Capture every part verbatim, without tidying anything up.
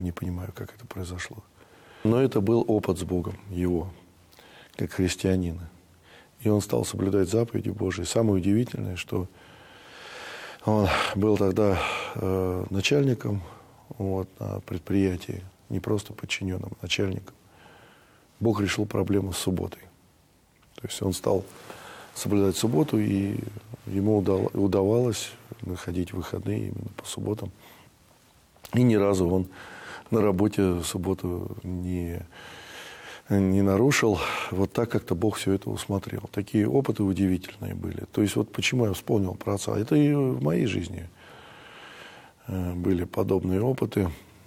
Не понимаю, как это произошло. Но это был опыт с Богом его, как христианина. И он стал соблюдать заповеди Божьи. Самое удивительное, что он был тогда э, начальником вот, на предприятии, не просто подчиненным, начальником. Бог решил проблему с субботой. То есть он стал соблюдать субботу, и ему удавалось находить выходные именно по субботам. И ни разу он на работе субботу не, не нарушил. Вот так как-то Бог все это усмотрел. Такие опыты удивительные были. То есть вот почему я вспомнил про отца. Это и в моей жизни были подобные опыты.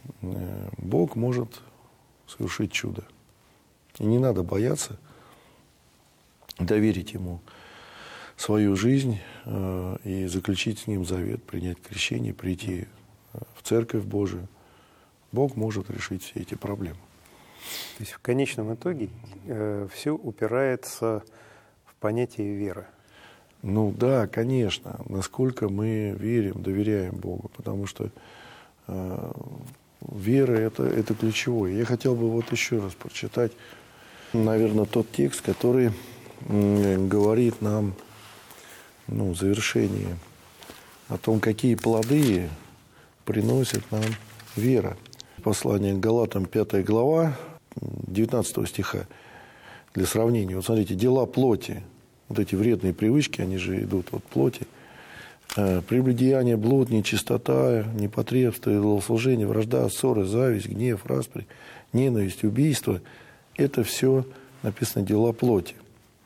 Бог может совершить чудо. И не надо бояться доверить Ему свою жизнь э, и заключить с Ним завет, принять крещение, прийти в Церковь Божию. Бог может решить все эти проблемы. То есть в конечном итоге э, все упирается в понятие веры. Ну да, конечно. Насколько мы верим, доверяем Богу. Потому что э, вера это, это ключевое. Я хотел бы вот еще раз прочитать, наверное, тот текст, который говорит нам, ну, в завершении о том, какие плоды приносит нам вера. Послание к Галатам, пятая глава, девятнадцатого стиха, для сравнения. Вот смотрите, дела плоти, вот эти вредные привычки, они же идут от плоти. Прелюбодеяние, блуд, нечистота, непотребство, идолослужение, вражда, ссоры, зависть, гнев, распри, ненависть, убийство – это все написано дела плоти.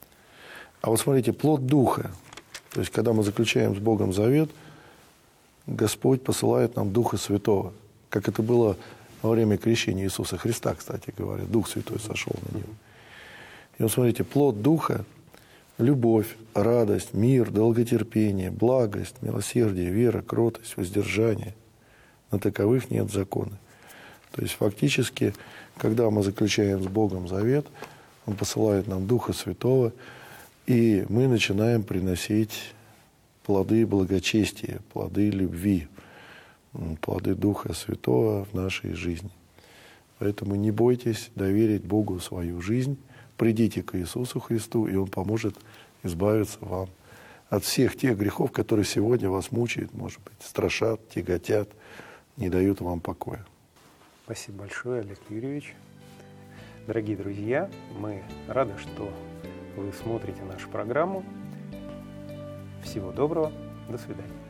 А вот смотрите, плод Духа. То есть, когда мы заключаем с Богом завет, Господь посылает нам Духа Святого. Как это было во время крещения Иисуса Христа, кстати говоря. Дух Святой сошел на Него. И вот смотрите, плод Духа – любовь, радость, мир, долготерпение, благость, милосердие, вера, кротость, воздержание. На таковых нет закона. То есть, фактически, когда мы заключаем с Богом завет, Он посылает нам Духа Святого, и мы начинаем приносить плоды благочестия, плоды любви, плоды Духа Святого в нашей жизни. Поэтому не бойтесь доверить Богу свою жизнь, придите к Иисусу Христу, и Он поможет избавиться вам от всех тех грехов, которые сегодня вас мучают, может быть, страшат, тяготят, не дают вам покоя. Спасибо большое, Олег Юрьевич. Дорогие друзья, мы рады, что вы смотрите нашу программу. Всего доброго, до свидания.